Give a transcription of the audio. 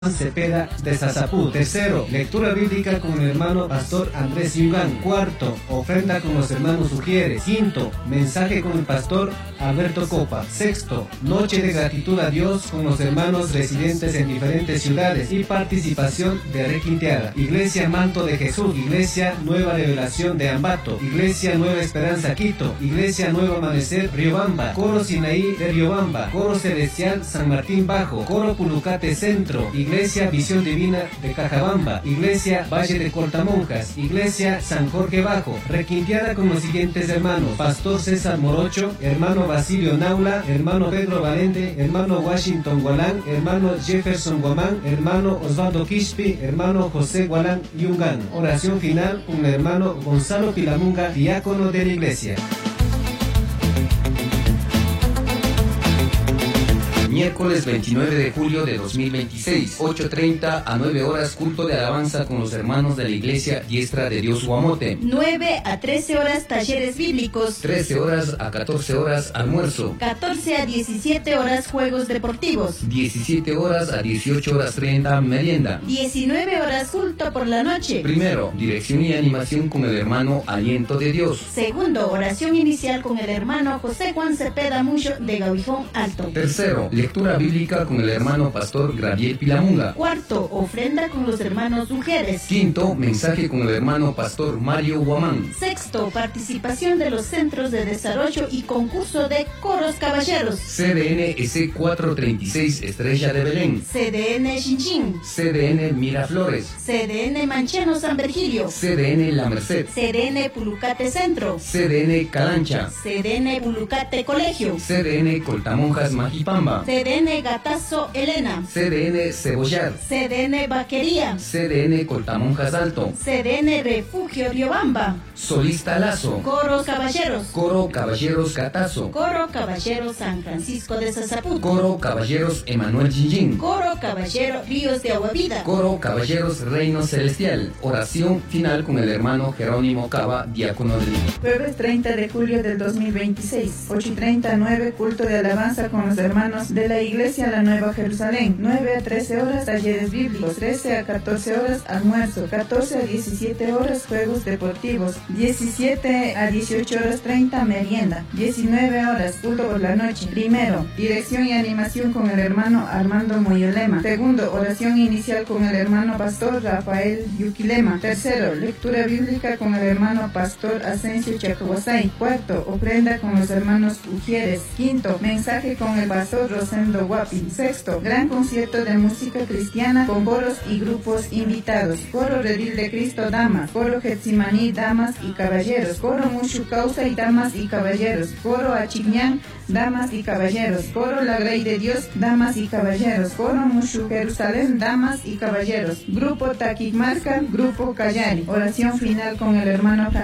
Cepeda de Sasapú. Tercero, lectura bíblica con el hermano pastor Andrés Yungán. Cuarto, ofrenda con los hermanos Ujieres. Quinto, mensaje con el pastor Alberto Copa. Sexto, noche de gratitud a Dios con los hermanos residentes en diferentes ciudades y participación de Requinteada. Iglesia Manto de Jesús, Iglesia Nueva Revelación de Ambato, Iglesia Nueva Esperanza Quito, Iglesia Nuevo Amanecer Riobamba, Coro Sinaí de Riobamba, Coro Celestial San Martín Bajo, Coro Pulucate Centro, Iglesia Visión Divina de Cajabamba, Iglesia Valle de Cortamonjas, Iglesia San Jorge Bajo. Requinteada con los siguientes hermanos: Pastor César Morocho, hermano Basilio Naula, hermano Pedro Valente, hermano Washington Gualán, hermano Jefferson Guamán, hermano Osvaldo Quispi, hermano José Gualán Yungán. Oración final con el hermano Gonzalo Pilamunga, diácono de la iglesia. Miércoles 29 de julio de 2026, 8:30 a 9 horas, culto de alabanza con los hermanos de la Iglesia Diestra de Dios Huamote. 9 a 13 horas, talleres bíblicos. 13 horas a 14 horas, almuerzo. 14 a 17 horas, juegos deportivos. 17 horas a 18 horas 30, merienda. 19 horas, culto por la noche. Primero, dirección y animación con el hermano Aliento de Dios. Segundo, oración inicial con el hermano José Juan Cepeda Mucho de Gaujón Alto. Tercero, lectura bíblica con el hermano pastor Gabriel Pilamunga. Cuarto, ofrenda con los hermanos Ujieres. Quinto, mensaje con el hermano pastor Mario Guamán. Sexto, participación de los centros de desarrollo y concurso de coros caballeros. CDN S436 Estrella de Belén. CDN Chinchín. CDN Miraflores. CDN Mancheno San Virgilio. CDN La Merced. CDN Pulucate Centro. CDN Calancha. CDN Pulucate Colegio. CDN Coltamonjas Majipamba. CDN Gatazo Elena. CDN Cebollar. CDN Vaquería. CDN Coltamonjas Alto. CDN Refugio Riobamba. Solista Lazo. Coro Caballeros. Coro Caballeros Catazo. Coro Caballeros San Francisco de Sasaput. Coro Caballeros Emanuel Jinjin. Coro Caballero Ríos de Agua Vida. Coro Caballeros Reino Celestial. Oración final con el hermano Jerónimo Cava, diácono del Jueves 30 de julio del 2026, 8:30 a 9, culto de alabanza con los hermanos de la Iglesia La Nueva Jerusalén. 9 a 13 horas, talleres bíblicos. 13 a 14 horas, almuerzo. 14 a 17 horas, juegos deportivos. 17 a 18 horas 30, merienda. 19 horas, culto por la noche. Primero, dirección y animación con el hermano Armando Moyolema. Segundo, oración inicial con el hermano pastor Rafael Yuquilema. Tercero, lectura bíblica con el hermano pastor Asensio Chacahuasay. Cuarto, ofrenda con los hermanos Ujieres. Quinto, mensaje con el pastor Rosendo Guapi. Sexto, gran concierto de música cristiana con coros y grupos invitados. Coro Redil de Cristo Damas. Coro Getzimaní Damas y Caballeros. Coro Mushu Causa y Damas y Caballeros. Coro Achiñán Damas y Caballeros. Coro La Grey de Dios Damas y Caballeros. Coro Mushu Jerusalén Damas y Caballeros. Grupo Taquimarca, Grupo Callari. Oración final con el hermano